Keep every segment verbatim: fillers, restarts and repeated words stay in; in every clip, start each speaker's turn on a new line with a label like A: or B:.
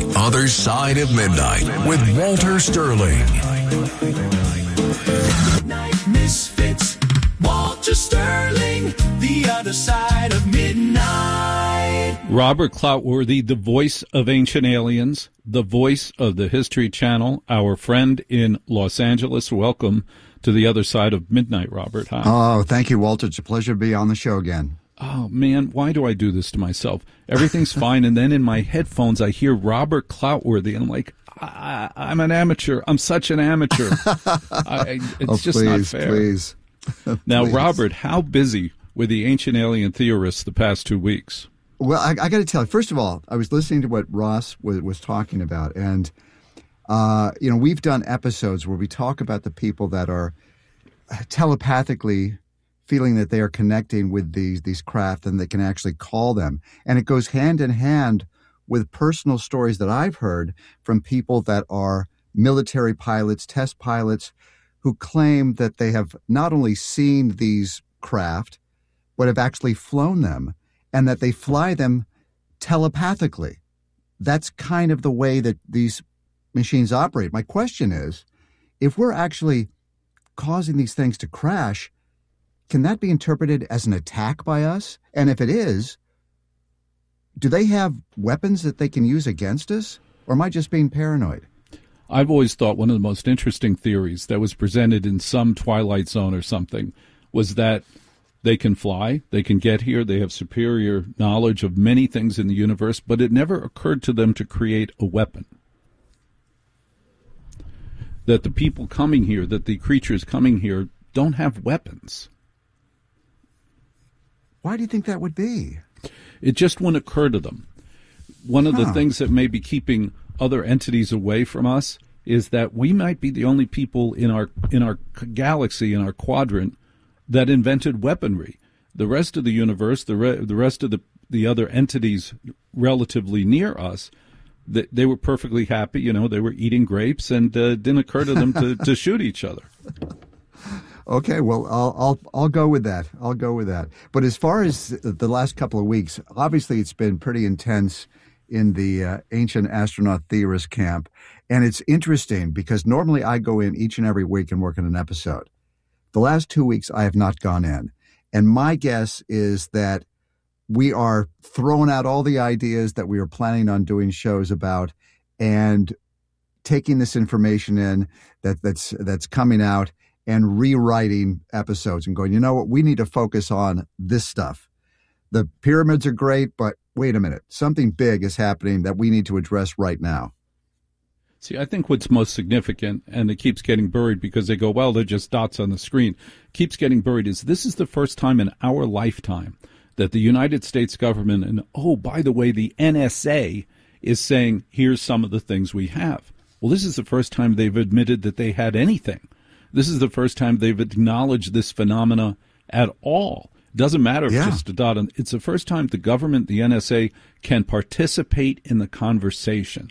A: The Other Side of Midnight with Walter Sterling.
B: Midnight Misfits, Walter Sterling, The Other Side of Midnight.
C: Robert Cloutworthy, the voice of Ancient Aliens, the voice of the History Channel, our friend in Los Angeles. Welcome to The Other Side of Midnight, Robert. Hi.
D: Oh, thank you, Walter. It's a pleasure to be on the show again.
C: Oh, man, why do I do this to myself? Everything's fine, and then in my headphones I hear Robert Cloutworthy, and I'm like, I, I'm an amateur. I'm such an amateur. I, it's
D: oh,
C: just
D: please,
C: not fair.
D: Please.
C: Now,
D: please.
C: Robert, how busy were the ancient alien theorists the past two weeks?
D: Well, I, I got to tell you, first of all, I was listening to what Ross was, was talking about, and, uh, you know, we've done episodes where we talk about the people that are telepathically feeling that they are connecting with these these craft and they can actually call them. And it goes hand in hand with personal stories that I've heard from people that are military pilots, test pilots, who claim that they have not only seen these craft, but have actually flown them, and that they fly them telepathically. That's kind of the way that these machines operate. My question is, if we're actually causing these things to crash, can that be interpreted as an attack by us? And if it is, do they have weapons that they can use against us? Or am I just being paranoid?
C: I've always thought one of the most interesting theories that was presented in some Twilight Zone or something was that they can fly, they can get here, they have superior knowledge of many things in the universe, but it never occurred to them to create a weapon. That the people coming here, that the creatures coming here don't have weapons.
D: Why do you think that would be?
C: It just wouldn't occur to them. One of
D: Huh.
C: the things that may be keeping other entities away from us is that we might be the only people in our in our galaxy, in our quadrant, that invented weaponry. The rest of the universe, the re- the rest of the, the other entities relatively near us, they, they were perfectly happy. You know, they were eating grapes, and uh, didn't occur to them to, to shoot each other.
D: Okay, well, I'll I'll I'll go with that. I'll go with that. But as far as the last couple of weeks, obviously it's been pretty intense in the uh, ancient astronaut theorist camp, and it's interesting because normally I go in each and every week and work on an episode. The last two weeks I have not gone in, and my guess is that we are throwing out all the ideas that we were planning on doing shows about, and taking this information in that that's that's coming out, and rewriting episodes and going, you know what, we need to focus on this stuff. The pyramids are great, but wait a minute, something big is happening that we need to address right now.
C: See, I think what's most significant, and it keeps getting buried because they go, well, they're just dots on the screen, keeps getting buried, is this is the first time in our lifetime that the United States government, and oh, by the way, the N S A is saying, here's some of the things we have. Well, this is the first time they've admitted that they had anything. This is the first time they've acknowledged this phenomena at all. Doesn't matter if
D: Yeah.
C: it's just a dot on. It's the first time the government, the N S A, can participate in the conversation.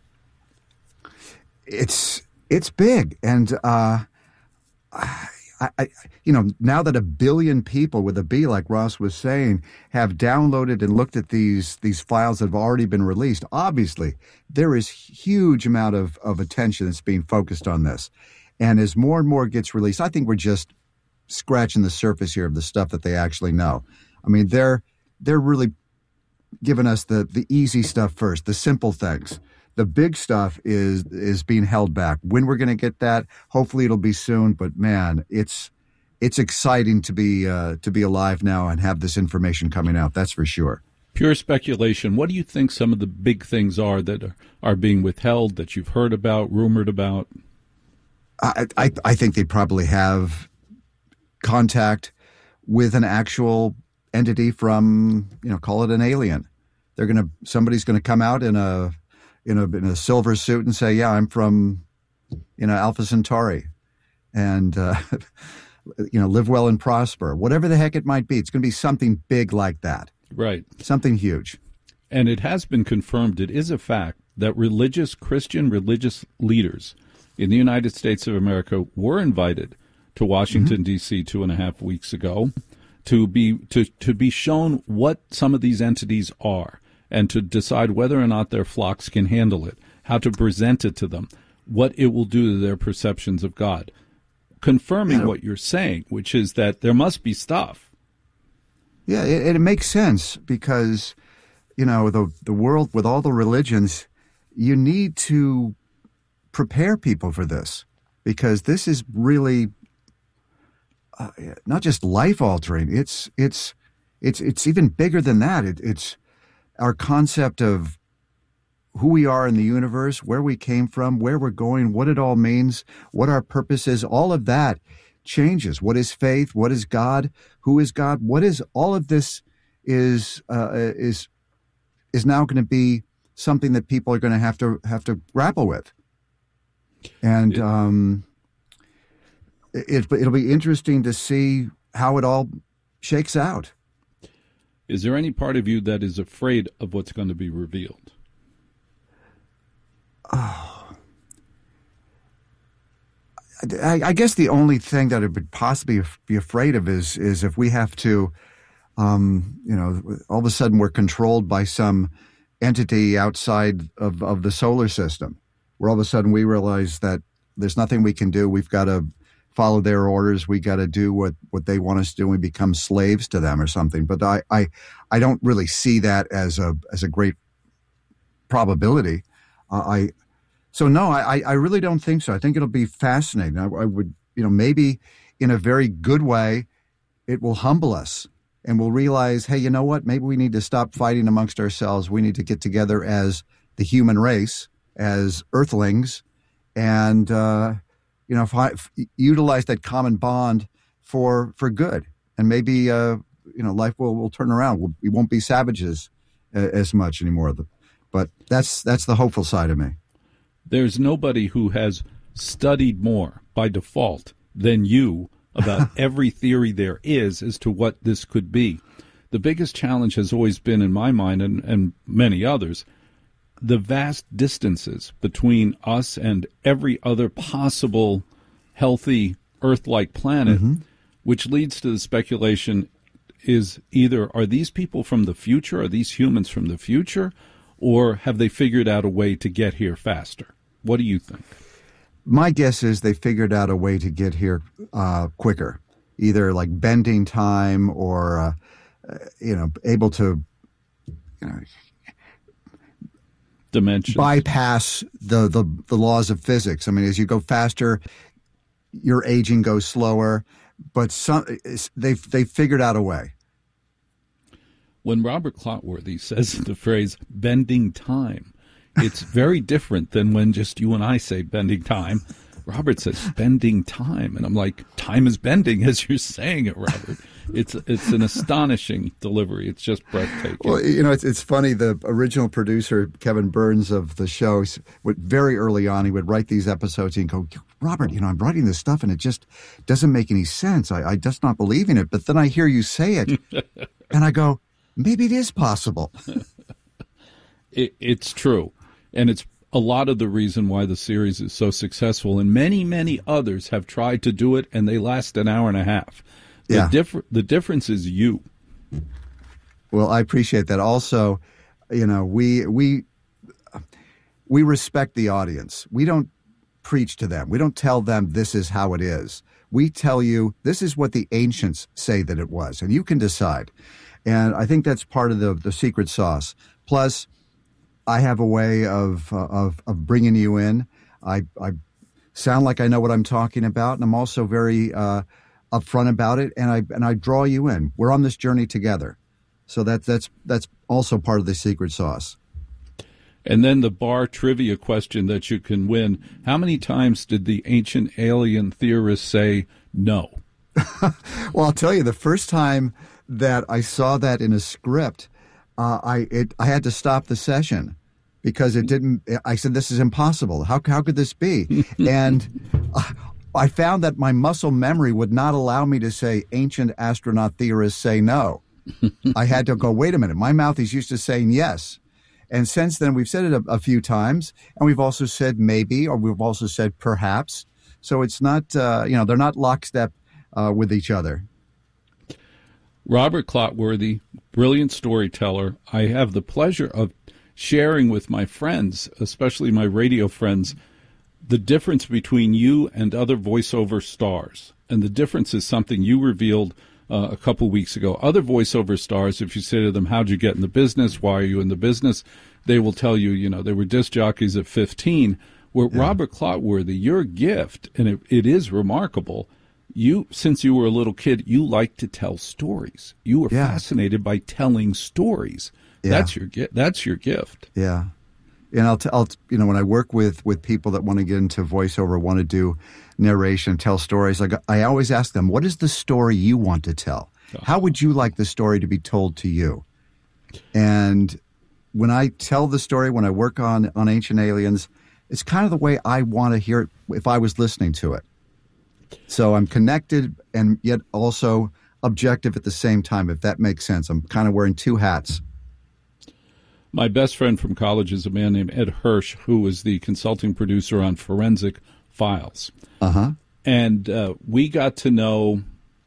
D: It's it's big, and uh, I, I, you know, now that a billion people with a B, like Ross was saying, have downloaded and looked at these these files that have already been released, obviously there is huge amount of, of attention that's being focused on this. And as more and more gets released, I think we're just scratching the surface here of the stuff that they actually know. I mean, they're they're really giving us the the easy stuff first, the simple things. The big stuff is is being held back. When we're going to get that, hopefully it'll be soon. But man, it's it's exciting to be uh, to be alive now and have this information coming out. That's for sure.
C: Pure speculation. What do you think some of the big things are that are, are being withheld, that you've heard about, rumored about?
D: I, I, I think they probably have contact with an actual entity from, you know, call it an alien. They're gonna somebody's gonna come out in a in a in a silver suit and say, "Yeah, I'm from, you know, Alpha Centauri," and uh, you know, live well and prosper. Whatever the heck it might be, it's gonna be something big like that.
C: Right.
D: Something huge.
C: And it has been confirmed. It is a fact that religious Christian religious leaders in the United States of America were invited to Washington, mm-hmm. D C two and a half weeks ago to be to, to be shown what some of these entities are. and to decide whether or not their flocks can handle it, how to present it to them, what it will do to their perceptions of God. Confirming
D: Yeah.
C: what you're saying, which is that there must be stuff.
D: Yeah, it, it makes sense because, you know, the the world with all the religions, you need to prepare people for this because this is really uh, not just life altering. It's it's it's it's even bigger than that. It, it's our concept of who we are in the universe, where we came from, where we're going, what it all means, what our purpose is. All of that changes. What is faith? What is God? Who is God? What is all of this is uh, is is now going to be something that people are going to have to have to grapple with, and um, it, it'll be interesting to see how it all shakes out.
C: Is there any part of you that is afraid of what's going to be revealed?
D: Oh. I, I guess the only thing that I would possibly be afraid of is is if we have to, um, you know, all of a sudden we're controlled by some entity outside of, of the solar system, where all of a sudden we realize that there's nothing we can do. We've got to follow their orders. We got to do what, what they want us to do. And we become slaves to them or something. But I, I, I don't really see that as a as a great probability. Uh, I. So, no, I, I really don't think so. I think it'll be fascinating. I, I would, you know, maybe in a very good way, it will humble us and we'll realize, hey, you know what? Maybe we need to stop fighting amongst ourselves. We need to get together as the human race, as earthlings, and, uh, you know, fi- f- utilize that common bond for for good. And maybe, uh, you know, life will, will turn around. We'll, we won't be savages uh, as much anymore. But that's that's the hopeful side of me.
C: There's nobody who has studied more by default than you about every theory there is as to what this could be. The biggest challenge has always been, in my mind, and, and many others, the vast distances between us and every other possible healthy Earth-like planet, mm-hmm. which leads to the speculation is either are these people from the future, are these humans from the future, or have they figured out a way to get here faster? What do you think?
D: My guess is they figured out a way to get here uh, quicker, either like bending time or, uh, uh, you know, able to, you know,
C: dimensions
D: bypass the, the, the laws of physics. I mean, as you go faster, your aging goes slower, but some they've they've figured out a way.
C: When Robert Clotworthy says the phrase "bending time," it's very different than when just you and I say "bending time." Robert says "bending time," and I'm like, "Time is bending," as you're saying it, Robert. It's it's an astonishing delivery. It's just breathtaking.
D: Well, you know, it's it's funny. The original producer, Kevin Burns of the show, would very early on, he would write these episodes and go, "Robert, you know, I'm writing this stuff and it just doesn't make any sense. I, I just not believe in it." But then I hear you say it, and I go, maybe it is possible.
C: it, it's true. And it's a lot of the reason why the series is so successful. And many, many others have tried to do it, and they last an hour and a half. The,
D: yeah.
C: diff- the difference is you.
D: Well, I appreciate that. Also, you know, we we we respect the audience. We don't preach to them. We don't tell them this is how it is. We tell you this is what the ancients say that it was, and you can decide. And I think that's part of the the secret sauce. Plus, I have a way of uh, of of bringing you in. I I sound like I know what I'm talking about, and I'm also very uh, upfront about it. And I and I draw you in. We're on this journey together, so that's that's that's also part of the secret sauce.
C: And then the bar trivia question that you can win: how many times did the ancient alien theorists say no?
D: Well, I'll tell you, the first time that I saw that in a script, uh, I it, I had to stop the session because it didn't. I said, "This is impossible. How how could this be?" And uh, I found that my muscle memory would not allow me to say ancient astronaut theorists say no. I had to go, wait a minute. My mouth is used to saying yes. And since then, we've said it a, a few times, and we've also said maybe, or we've also said perhaps. So it's not, uh, you know, they're not lockstep uh, with each other.
C: Robert Clotworthy, brilliant storyteller. I have the pleasure of sharing with my friends, especially my radio friends, the difference between you and other voiceover stars. And the difference is something you revealed uh, a couple weeks ago. Other voiceover stars, if you say to them, how'd you get in the business? Why are you in the business? They will tell you, you know, they were disc jockeys at fifteen. Where yeah. Robert Clotworthy, your gift, and it, it is remarkable, you, since you were a little kid, you like to tell stories. You were yeah. fascinated by telling stories. Yeah. That's your gift. That's your gift.
D: Yeah. And I'll, t- I'll t- you know, when I work with, with people that want to get into voiceover, want to do narration, tell stories, I, I always ask them, what is the story you want to tell? Oh. How would you like the story to be told to you? And when I tell the story, when I work on, on Ancient Aliens, it's kind of the way I want to hear it if I was listening to it. So I'm connected and yet also objective at the same time, if that makes sense. I'm kind of wearing two hats.
C: My best friend from college is a man named Ed Hirsch, who was the consulting producer on Forensic Files.
D: Uh-huh.
C: And uh, we got to know,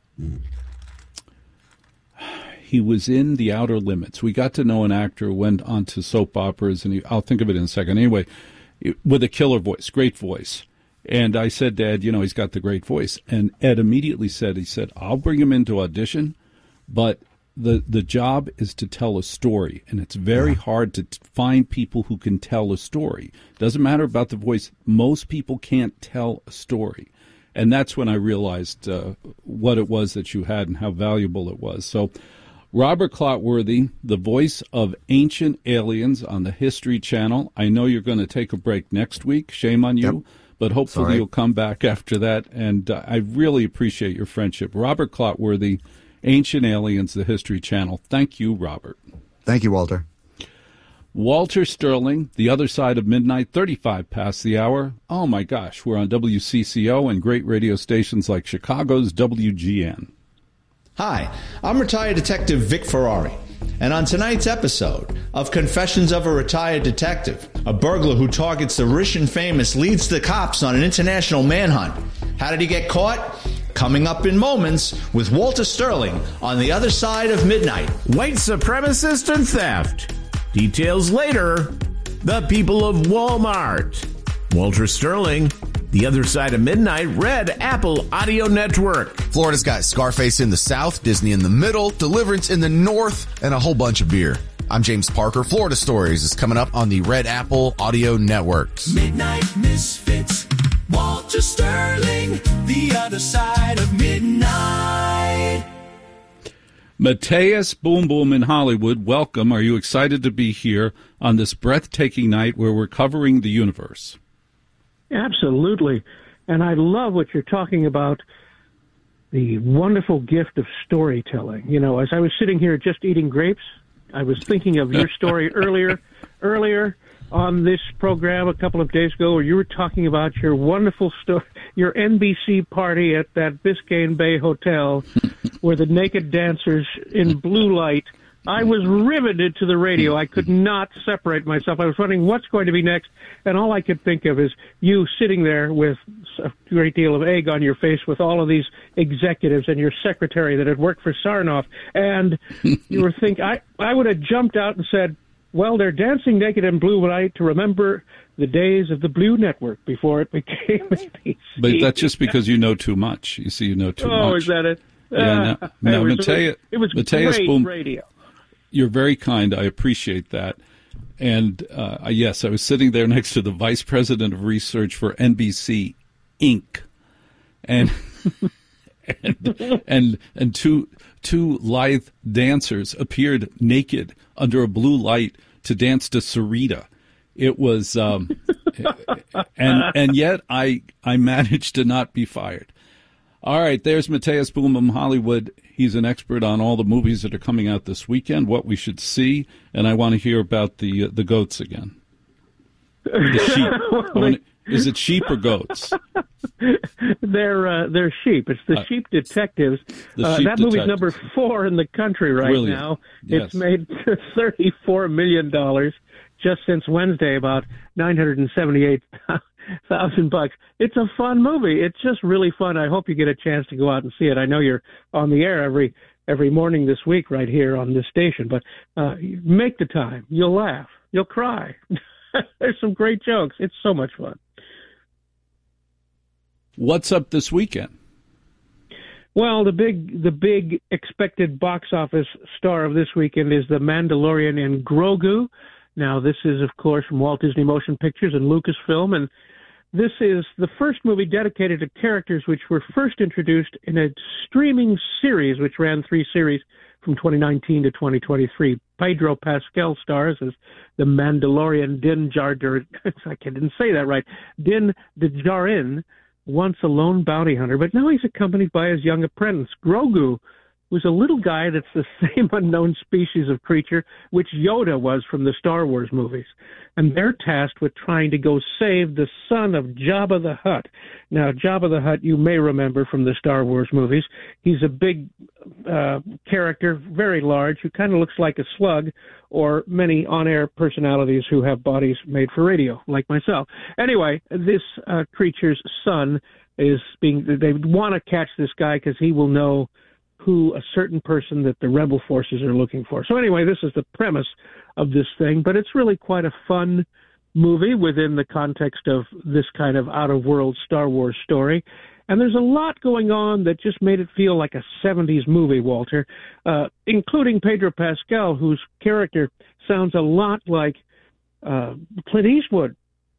C: he was in The Outer Limits. We got to know an actor who went on to soap operas, and he, I'll think of it in a second. Anyway, with a killer voice, great voice. And I said, Dad, you know, he's got the great voice. And Ed immediately said, he said, I'll bring him into audition, but the the job is to tell a story. And it's very yeah. hard to t- find people who can tell a story. Doesn't matter about the voice. Most people can't tell a story. And that's when I realized uh, what it was that you had and how valuable it was. So Robert Clotworthy, the voice of Ancient Aliens on the History Channel. I know you're going to take a break next week. Shame on you. Yep. But hopefully Sorry. You'll come back after that. And uh, I really appreciate your friendship. Robert Clotworthy, Ancient Aliens, the History Channel. Thank you, Robert.
D: Thank you, Walter.
C: Walter Sterling, The Other Side of Midnight, thirty-five past the hour. Oh, my gosh. We're on W C C O and great radio stations like Chicago's W G N.
E: Hi, I'm retired detective Vic Ferrari, and on tonight's episode of Confessions of a Retired Detective, a burglar who targets the rich and famous leads the cops on an international manhunt. How did he get caught? Coming up in moments with Walter Sterling on The Other Side of Midnight.
F: White supremacist and theft. Details later. The people of Walmart. Walter Sterling, The Other Side of Midnight, Red Apple Audio Network.
G: Florida's got Scarface in the south, Disney in the middle, Deliverance in the north, and a whole bunch of beer. I'm James Parker. Florida Stories is coming up on the Red Apple Audio Networks.
B: Midnight Misfits, Walter Sterling, The Other Side of Midnight.
C: Matthias Boom Boom in Hollywood, welcome. Are you excited to be here on this breathtaking night where we're covering the universe?
H: Absolutely. And I love what you're talking about, the wonderful gift of storytelling. You know, as I was sitting here just eating grapes, I was thinking of your story earlier, earlier on this program a couple of days ago where you were talking about your wonderful story, your N B C party at that Biscayne Bay Hotel where the naked dancers in blue light. I was riveted to the radio. I could not separate myself. I was wondering what's going to be next, and all I could think of is you sitting there with a great deal of egg on your face with all of these executives and your secretary that had worked for Sarnoff, and you were thinking, I, I would have jumped out and said, well, they're dancing naked in blue light to remember the days of the Blue Network before it became A B C.
C: But that's just because you know too much. You see, you know too
H: oh,
C: much.
H: Oh, is that it?
C: Yeah,
H: uh,
C: no, no,
H: it was,
C: Matthias,
H: it was
C: Matthias
H: great
C: Boom,
H: radio.
C: You're very kind. I appreciate that. And uh, yes, I was sitting there next to the vice president of research for N B C Incorporated, and and and and two two lithe dancers appeared naked under a blue light to dance to Sarita. It was, um, and and yet I I managed to not be fired. All right, there's Matthias Boom Boom Hollywood. He's an expert on all the movies that are coming out this weekend, what we should see, and I want to hear about the uh, the goats again. The sheep. wanna, is it sheep or goats?
H: they're uh, they're sheep. It's the uh, Sheep Detectives.
C: The
H: uh,
C: sheep
H: that movie's
C: detectives.
H: number four in the country right
C: Brilliant.
H: now.
C: Yes.
H: It's made thirty-four million dollars just since Wednesday, about nine hundred seventy-eight thousand bucks. It's a fun movie. It's just really fun. I hope you get a chance to go out and see it. I know you're on the air every every morning this week right here on this station. But uh, make the time. You'll laugh. You'll cry. There's some great jokes. It's so much fun.
C: What's up this weekend?
H: Well, the big the big expected box office star of this weekend is The Mandalorian and Grogu. Now, this is, of course, from Walt Disney Motion Pictures and Lucasfilm, and this is the first movie dedicated to characters which were first introduced in a streaming series which ran three series from twenty nineteen to twenty twenty-three. Pedro Pascal stars as the Mandalorian Din Djarin. I didn't say that right. Din Djarin, once a lone bounty hunter, but now he's accompanied by his young apprentice, Grogu, who's a little guy that's the same unknown species of creature which Yoda was from the Star Wars movies. And they're tasked with trying to go save the son of Jabba the Hutt. Now, Jabba the Hutt, you may remember from the Star Wars movies. He's a big uh, character, very large, who kind of looks like a slug, or many on-air personalities who have bodies made for radio, like myself. Anyway, this uh, creature's son is being, they want to catch this guy because he will know who a certain person that the rebel forces are looking for. So anyway, this is the premise of this thing, but it's really quite a fun movie within the context of this kind of out-of-world Star Wars story. And there's a lot going on that just made it feel like a seventies movie, Walter, uh, including Pedro Pascal, whose character sounds a lot like uh, Clint Eastwood.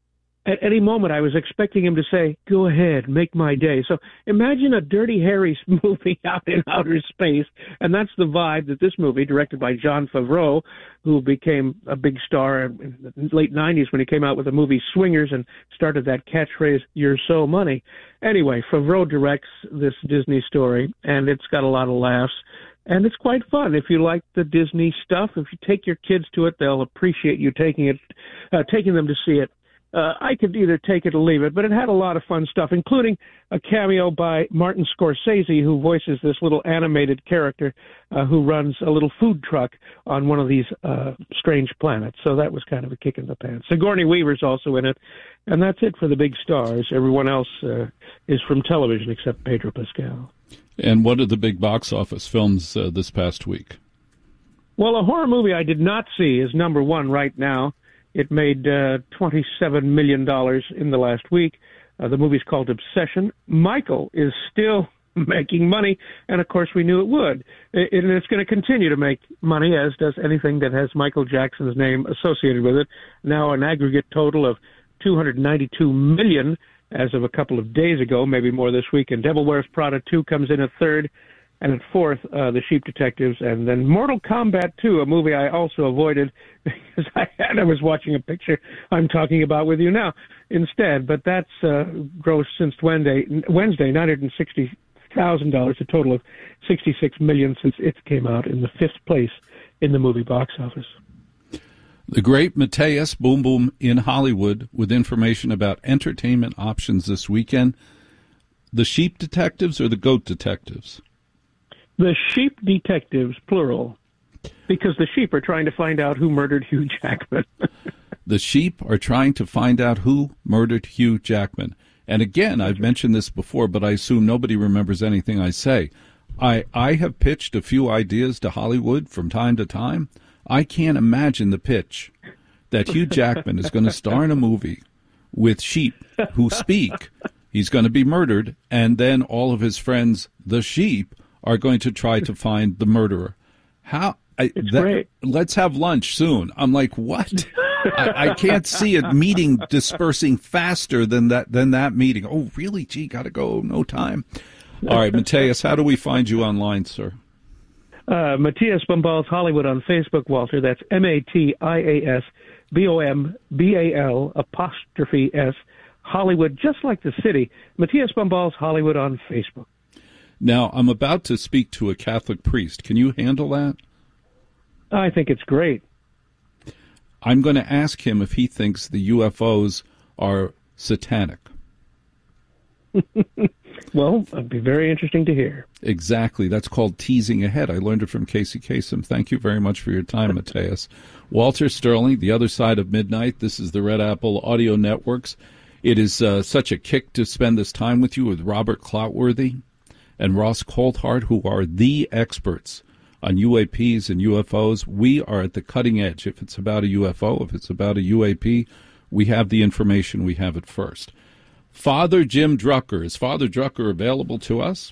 H: At any moment, I was expecting him to say, "Go ahead, make my day." So imagine a Dirty Harry movie out in outer space, and that's the vibe that this movie, directed by Jon Favreau, who became a big star in the late nineties when he came out with the movie Swingers and started that catchphrase, "You're so money." Anyway, Favreau directs this Disney story, and it's got a lot of laughs. And it's quite fun. If you like the Disney stuff, if you take your kids to it, they'll appreciate you taking it, uh, taking them to see it. Uh, I could either take it or leave it, but it had a lot of fun stuff, including a cameo by Martin Scorsese, who voices this little animated character uh, who runs a little food truck on one of these uh, strange planets. So that was kind of a kick in the pants. Sigourney Weaver's also in it, and that's it for the big stars. Everyone else uh, is from television except Pedro Pascal.
C: And what are the big box office films uh, this past week?
H: Well, a horror movie I did not see is number one right now. It made uh, twenty-seven million dollars in the last week. Uh, the movie's called Obsession. Michael is still making money, and of course we knew it would. It, and it's going to continue to make money, as does anything that has Michael Jackson's name associated with it. Now an aggregate total of two hundred ninety-two million dollars as of a couple of days ago, maybe more this week. And Devil Wears Prada two comes in at third. And at fourth, uh, The Sheep Detectives, and then Mortal Kombat two, a movie I also avoided because I had I was watching a picture I'm talking about with you now instead. But that's uh, grossed since Wednesday, Wednesday nine hundred sixty thousand dollars, a total of sixty-six million dollars since it came out, in the fifth place in the movie box office.
C: The great Matthias Boom Boom in Hollywood with information about entertainment options this weekend. The Sheep Detectives or the Goat Detectives?
H: The Sheep Detectives, plural, because the sheep are trying to find out who murdered Hugh Jackman.
C: The sheep are trying to find out who murdered Hugh Jackman. And again, I've mentioned this before, but I assume nobody remembers anything I say. I, I have pitched a few ideas to Hollywood from time to time. I can't imagine the pitch that Hugh Jackman is going to star in a movie with sheep who speak. He's going to be murdered, and then all of his friends, the sheep, are going to try to find the murderer. How? I,
H: it's
C: that,
H: great.
C: Let's have lunch soon. I'm like, what? I, I can't see a meeting dispersing faster than that than that meeting. Oh, really? Gee, got to go. No time. All right, Matthias, how do we find you online, sir?
H: Uh, Matthias Bombals Hollywood on Facebook, Walter. That's M A T I A S B O M B A L apostrophe S Hollywood, just like the city. Matthias Bombals Hollywood on Facebook.
C: Now, I'm about to speak to a Catholic priest. Can you handle that?
H: I think it's great.
C: I'm going to ask him if he thinks the U F Os are satanic.
H: Well, it'd be very interesting to hear.
C: Exactly. That's called teasing ahead. I learned it from Casey Kasem. Thank you very much for your time, Matthias. Walter Sterling, The Other Side of Midnight. This is the Red Apple Audio Networks. It is uh, such a kick to spend this time with you with Robert Cloutworthy. and Ross Coulthart, who are the experts on U A Ps and U F Os. We are at the cutting edge. If it's about a U F O, if it's about a U A P, we have the information. We have it first. Father Jim Drucker. Is Father Drucker available to us?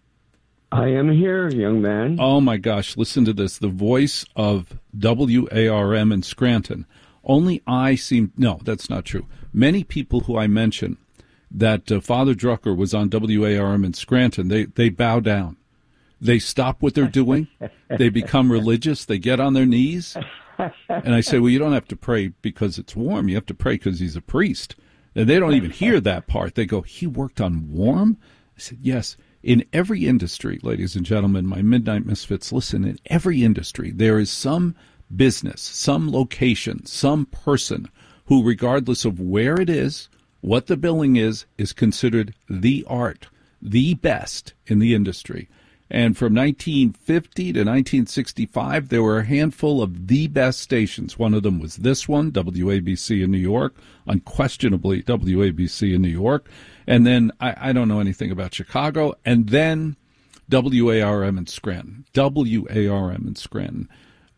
I: I am here, young man.
C: Oh, my gosh. Listen to this. The voice of W A R M in Scranton. Only I seem... No, that's not true. Many people who I mention that uh, Father Drucker was on W A R M in Scranton, they, they bow down. They stop what they're doing. They become religious. They get on their knees. And I say, well, you don't have to pray because it's warm. You have to pray because he's a priest. And they don't even hear that part. They go, he worked on warm? I said, yes. In every industry, ladies and gentlemen, my Midnight Misfits, listen, in every industry, there is some business, some location, some person who, regardless of where it is, what the billing is, is considered the art, the best in the industry. And from nineteen fifty to nineteen sixty-five, there were a handful of the best stations. One of them was this one, W A B C in New York, unquestionably W A B C in New York. And then I, I don't know anything about Chicago. And then W A R M in Scranton. W A R M in Scranton.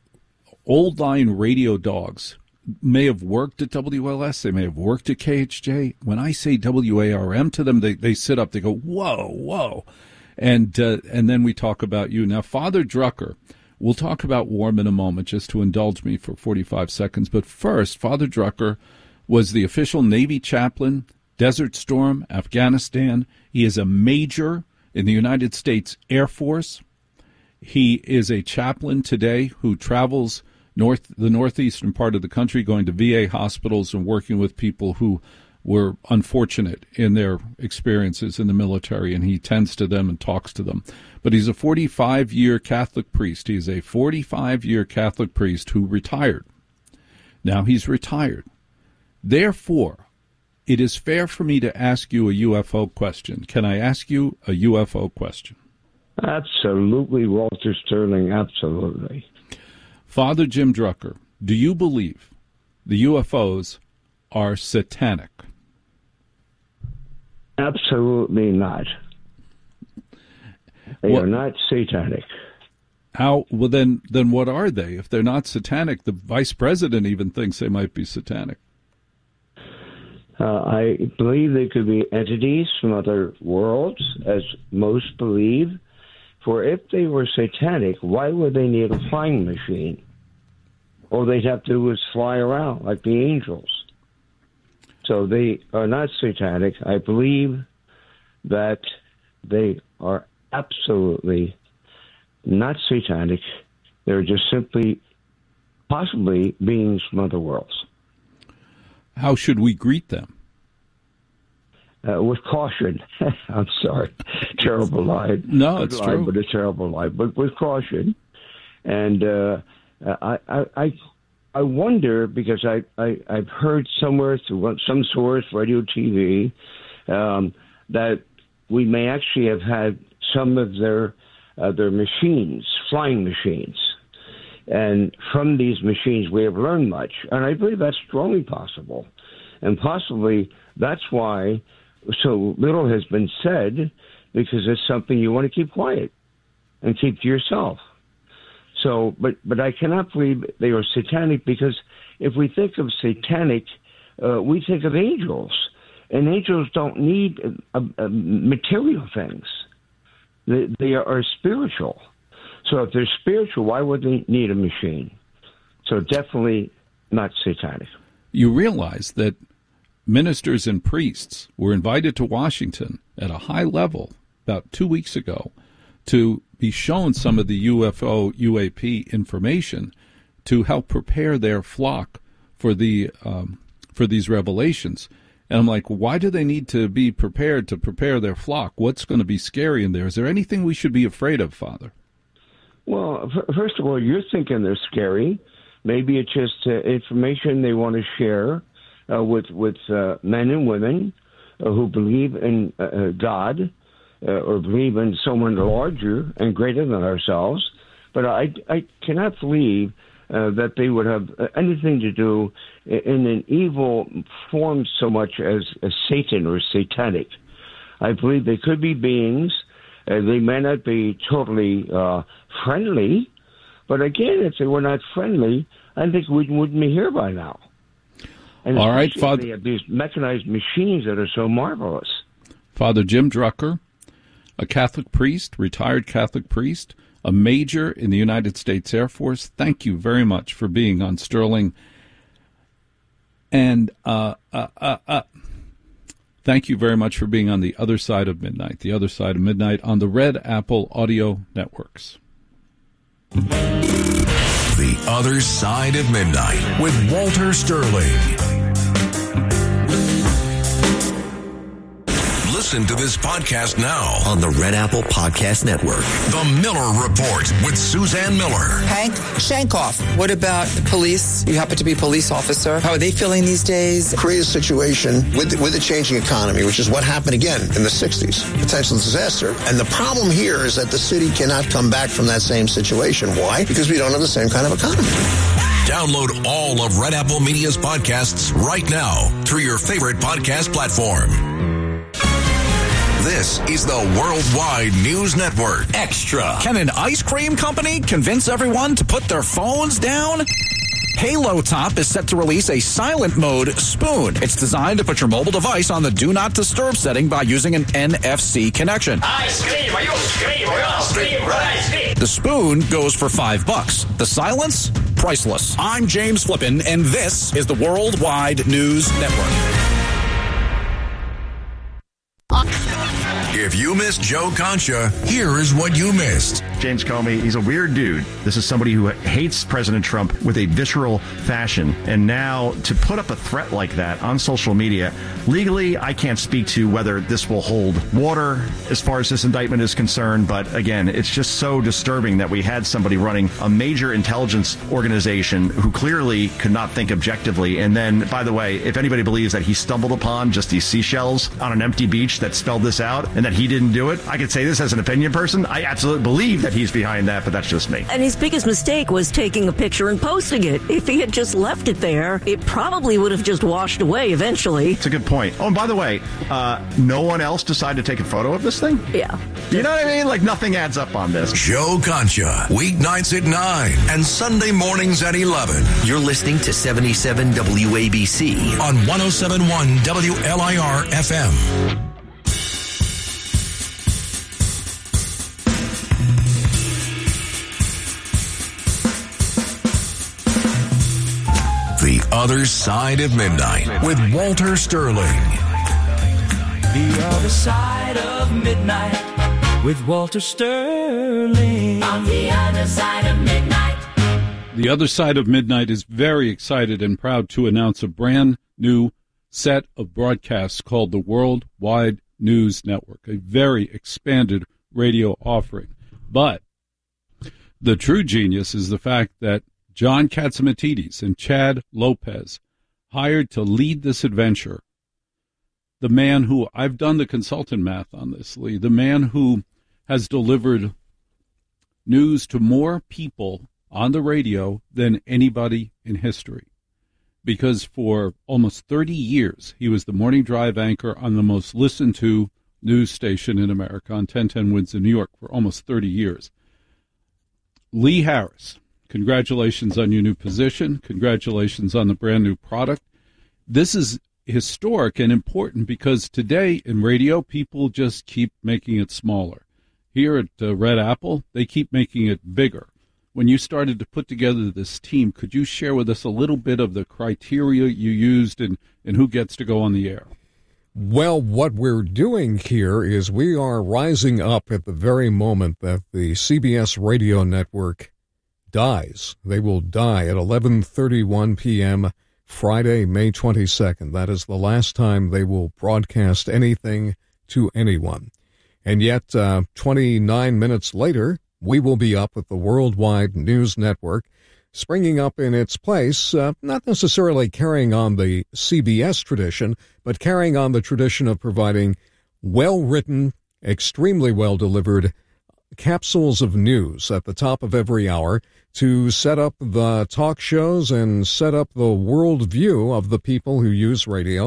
C: Old line radio dogs may have worked at W L S. They may have worked at K H J. When I say W A R M to them, they, they sit up. They go, whoa, whoa. And uh, and then we talk about you. Now, Father Drucker, we'll talk about warm in a moment, just to indulge me for forty-five seconds. But first, Father Drucker was the official Navy chaplain, Desert Storm, Afghanistan. He is a major in the United States Air Force. He is a chaplain today who travels north the northeastern part of the country, going to V A hospitals and working with people who were unfortunate in their experiences in the military, and he tends to them and talks to them. But he's a forty-five-year Catholic priest. He's a forty-five-year Catholic priest who retired. Now he's retired. Therefore, it is fair for me to ask you a U F O question. Can I ask you a U F O question?
I: Absolutely, Walter Sterling, absolutely.
C: Father Jim Drucker, do you believe the U F Os are satanic?
I: Absolutely not. They
C: what,
I: are not satanic.
C: How? Well, then, then what are they? If they're not satanic, the vice president even thinks they might be satanic.
I: Uh, I believe they could be entities from other worlds, as most believe. For if they were satanic, why would they need a flying machine? All they'd have to do is fly around like the angels. So they are not satanic. I believe that they are absolutely not satanic. They're just simply, possibly, beings from other worlds.
C: How should we greet them?
I: Uh, with caution. I'm sorry. Terrible line.
C: No,
I: Good
C: it's
I: line,
C: true.
I: But a terrible line. But with caution. And uh, I, I, I I wonder, because I, I, I've heard somewhere through some source, radio, T V, um, that we may actually have had some of their uh, their machines, flying machines. And from these machines, we have learned much. And I believe that's strongly possible. And possibly that's why so little has been said, because it's something you want to keep quiet and keep to yourself. So, but but I cannot believe they are satanic, because if we think of satanic, uh, we think of angels. And angels don't need uh, uh, material things. They, they are spiritual. So if they're spiritual, why would they need a machine? So definitely not satanic.
C: You realize that ministers and priests were invited to Washington at a high level about two weeks ago to be shown some of the U F O, U A P information to help prepare their flock for the um, for these revelations. And I'm like, why do they need to be prepared to prepare their flock? What's going to be scary in there? Is there anything we should be afraid of, Father?
I: Well, f- first of all, you're thinking they're scary. Maybe it's just uh, information they want to share uh, with with uh, men and women uh, who believe in uh, God uh, or believe in someone larger and greater than ourselves. But I, I cannot believe uh, that they would have anything to do in an evil form so much as, as Satan or satanic. I believe they could be beings Uh, they may not be totally uh, friendly, but again, if they were not friendly, I think we wouldn't be here by now. And
C: all right, Father.
I: They have these mechanized machines that are so marvelous.
C: Father Jim Drucker, a Catholic priest, retired Catholic priest, a major in the United States Air Force. Thank you very much for being on Sterling. And uh, uh, uh, uh, thank you very much for being on the other side of midnight, the other side of midnight on the Red Apple Audio Networks.
A: The Other Side of Midnight with Walter Sterling. Listen to this podcast now
J: on the Red Apple Podcast Network.
A: The Miller Report with Suzanne Miller.
K: Hank Shankoff, what about the police? You happen to be a police officer. How are they feeling these days?
L: Create a situation with, with a changing economy, which is what happened again in the sixties. Potential disaster. And the problem here is that the city cannot come back from that same situation. Why? Because we don't have the same kind of economy.
A: Download all of Red Apple Media's podcasts right now through your favorite podcast platform. This is the Worldwide News Network.
M: Extra. Can an ice cream company convince everyone to put their phones down? Halo Top is set to release a silent mode spoon. It's designed to put your mobile device on the Do Not Disturb setting by using an N F C connection.
N: Ice cream, you scream, you scream, ice cream.
M: The spoon goes for five bucks. The silence, priceless. I'm James Flippin, and this is the Worldwide News Network.
A: If you missed Joe Concha, here is what you missed.
O: James Comey, he's a weird dude. This is somebody who hates President Trump with a visceral fashion. And now to put up a threat like that on social media, legally, I can't speak to whether this will hold water as far as this indictment is concerned. But again, it's just so disturbing that we had somebody running a major intelligence organization who clearly could not think objectively. And then, by the way, if anybody believes that he stumbled upon just these seashells on an empty beach that spelled this out and that he didn't do it, I could say this as an opinion person. I absolutely believe that he's behind that, but that's just me.
P: And his biggest mistake was taking a picture and posting it. If he had just left it there, it probably would have just washed away eventually.
O: It's a good point. Oh, and by the way, uh, no one else decided to take a photo of this thing?
P: Yeah.
O: You know what I mean? Like, nothing adds up on this.
A: Joe Concha, weeknights at nine and Sunday mornings at eleven.
J: You're listening to seventy-seven W A B C
A: on one oh seven point one W L I R F M. The Other Side of Midnight with Walter Sterling.
B: The Other Side of Midnight with Walter Sterling. On the Other Side of Midnight.
C: The Other Side of Midnight is very excited and proud to announce a brand new set of broadcasts called the Worldwide News Network, a very expanded radio offering. But the true genius is the fact that John Catsimatidis and Chad Lopez hired to lead this adventure. The man who, I've done the consultant math on this, Lee, the man who has delivered news to more people on the radio than anybody in history. Because for almost thirty years, he was the morning drive anchor on the most listened to news station in America on ten ten Wins in New York for almost thirty years. Lee Harris, congratulations on your new position. Congratulations on the brand new product. This is historic and important because today in radio, people just keep making it smaller. Here at uh, Red Apple, they keep making it bigger. When you started to put together this team, could you share with us a little bit of the criteria you used and, and who gets to go on the air?
Q: Well, what we're doing here is we are rising up at the very moment that the C B S radio network dies. They will die at eleven thirty-one p.m. Friday, May twenty-second. That is the last time they will broadcast anything to anyone. And yet, uh, twenty-nine minutes later, we will be up with the Worldwide News Network, springing up in its place, uh, not necessarily carrying on the C B S tradition, but carrying on the tradition of providing well-written, extremely well-delivered capsules of news at the top of every hour to set up the talk shows and set up the worldview of the people who use radio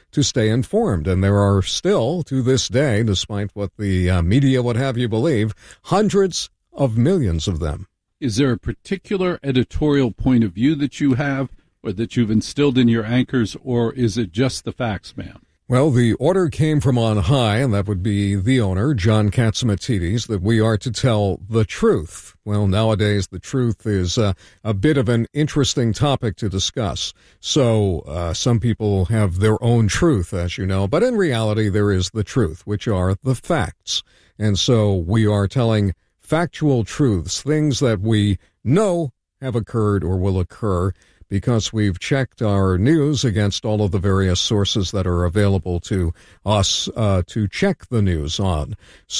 Q: to stay informed. And there are still, to this day, despite what the uh, media would have you believe, hundreds of millions of them.
C: Is there a particular editorial point of view that you have or that you've instilled in your anchors, or is it just the facts, ma'am?
Q: Well, the order came from on high, and that would be the owner, John Catsimatidis, that we are to tell the truth. Well, nowadays, the truth is uh, a bit of an interesting topic to discuss. So uh, some people have their own truth, as you know, but in reality, there is the truth, which are the facts. And so we are telling factual truths, things that we know have occurred or will occur, because we've checked our news against all of the various sources that are available to us uh, to check the news on.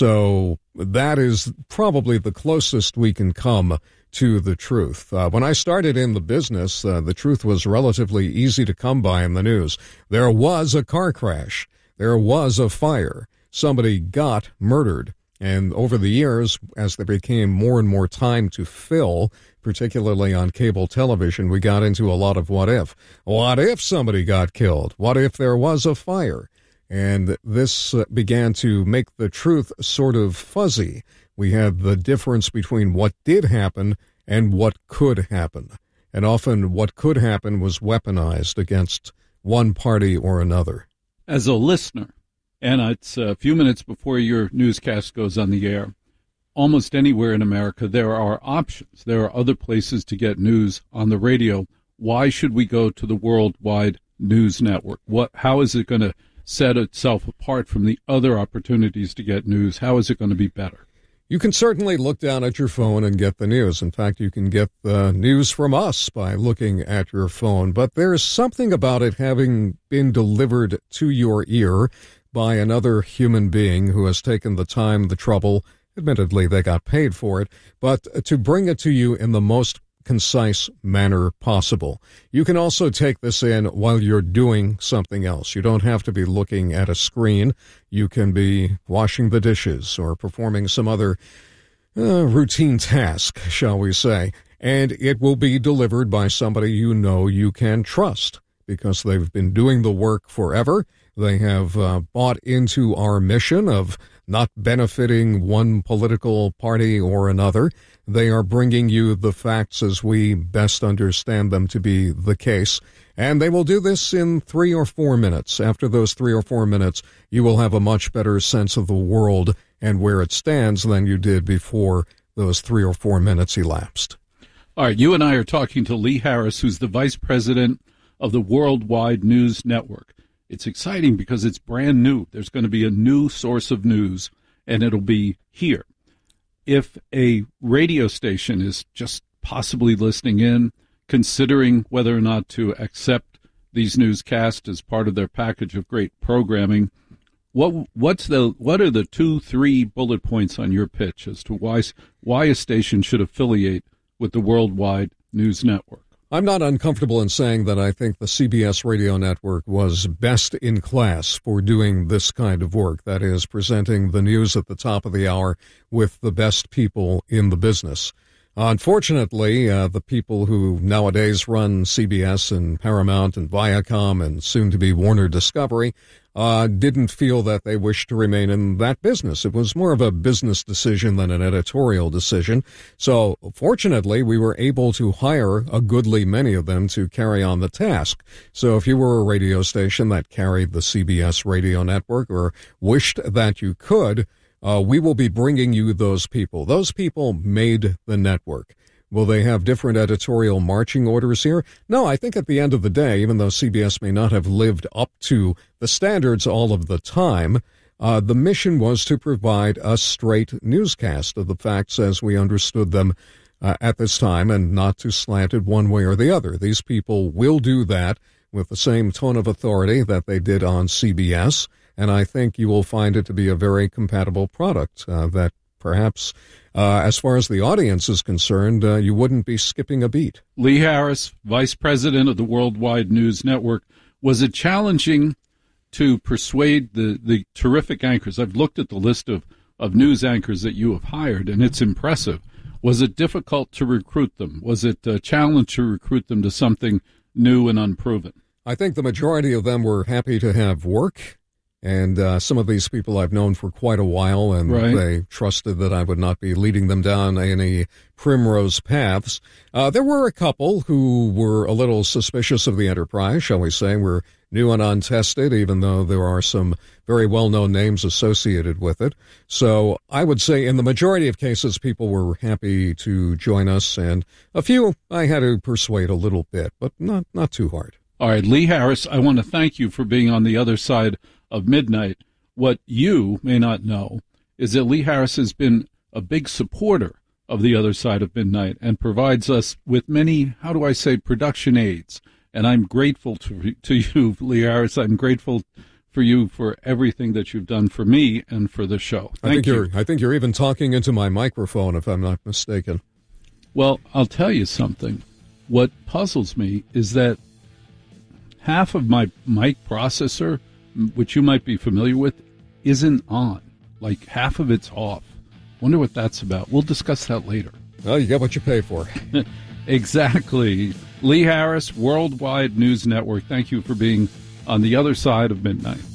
Q: So that is probably the closest we can come to the truth. Uh, when I started in the business, uh, the truth was relatively easy to come by in the news. There was a car crash. There was a fire. Somebody got murdered. And over the years, as there became more and more time to fill, particularly on cable television, we got into a lot of what if. What if somebody got killed? What if there was a fire? And this uh, began to make the truth sort of fuzzy. We had the difference between what did happen and what could happen. And often what could happen was weaponized against one party or another.
C: As a listener, and it's a few minutes before your newscast goes on the air, almost anywhere in America, there are options. There are other places to get news on the radio. Why should we go to the Worldwide News Network? What? How is it going to set itself apart from the other opportunities to get news? How is it going to be better?
Q: You can certainly look down at your phone and get the news. In fact, you can get the news from us by looking at your phone. But there's something about it having been delivered to your ear by another human being who has taken the time, the trouble, admittedly they got paid for it, but to bring it to you in the most concise manner possible. You can also take this in while you're doing something else. You don't have to be looking at a screen. You can be washing the dishes or performing some other uh, routine task, shall we say, and it will be delivered by somebody you know you can trust because they've been doing the work forever. They have uh, bought into our mission of not benefiting one political party or another. They are bringing you the facts as we best understand them to be the case. And they will do this in three or four minutes. After those three or four minutes, you will have a much better sense of the world and where it stands than you did before those three or four minutes elapsed.
C: All right, you and I are talking to Lee Harris, who's the vice president of the Worldwide News Network. It's exciting because it's brand new. There's going to be a new source of news, and it'll be here. If a radio station is just possibly listening in, considering whether or not to accept these newscasts as part of their package of great programming, what what's the what are the two, three bullet points on your pitch as to why why a station should affiliate with the Worldwide News Network?
Q: I'm not uncomfortable in saying that I think the C B S radio network was best in class for doing this kind of work, that is, presenting the news at the top of the hour with the best people in the business. Unfortunately, uh, the people who nowadays run C B S and Paramount and Viacom and soon-to-be Warner Discovery uh, didn't feel that they wished to remain in that business. It was more of a business decision than an editorial decision. So, fortunately, we were able to hire a goodly many of them to carry on the task. So if you were a radio station that carried the C B S radio network or wished that you could, Uh, we will be bringing you those people. Those people made the network. Will they have different editorial marching orders here? No, I think at the end of the day, even though C B S may not have lived up to the standards all of the time, uh, the mission was to provide a straight newscast of the facts as we understood them uh, at this time and not to slant it one way or the other. These people will do that with the same tone of authority that they did on C B S. And I think you will find it to be a very compatible product uh, that perhaps, uh, as far as the audience is concerned, uh, you wouldn't be skipping a beat.
C: Lee Harris, vice president of the Worldwide News Network. Was it challenging to persuade the, the terrific anchors? I've looked at the list of, of news anchors that you have hired, and it's impressive. Was it difficult to recruit them? Was it a challenge to recruit them to something new and unproven?
Q: I think the majority of them were happy to have work. And uh, some of these people I've known for quite a while, and
C: right.
Q: they trusted that I would not be leading them down any primrose paths. Uh, there were a couple who were a little suspicious of the enterprise, shall we say, were new and untested, even though there are some very well-known names associated with it. So I would say in the majority of cases, people were happy to join us, and a few I had to persuade a little bit, but not, not too hard.
C: All right, Lee Harris, I want to thank you for being on the other side of midnight. What you may not know is that Lee Harris has been a big supporter of the other side of midnight and provides us with many, how do I say, production aids. And I'm grateful to to you, Lee Harris. I'm grateful for you for everything that you've done for me and for the show. Thank
Q: I think
C: you.
Q: you're I think you're even talking into my microphone, if I'm not mistaken.
C: Well, I'll tell you something. What puzzles me is that half of my mic processor, which you might be familiar with, isn't on. Like half of it's off. Wonder what that's about. We'll discuss that later.
Q: Well, you get what you pay for.
C: Exactly. Lee Harris, Worldwide News Network. Thank you for being on the other side of midnight.